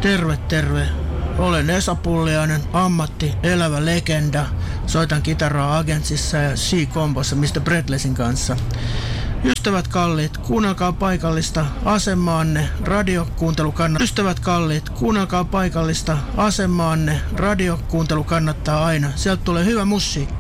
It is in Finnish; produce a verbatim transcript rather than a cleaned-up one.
Terve, terve. Olen Esa Pulliainen, ammatti, elävä legenda. Soitan kitaraa Agentsissa ja C-kombossa mister Bredlesin kanssa. Ystävät kalliit, kuunnelkaa paikallista asemaanne, radiokuuntelu kannattaa. Ystävät kalliit, kuunnelkaa paikallista asemaanne, radiokuuntelu kannattaa aina. Sieltä tulee hyvä musiikki.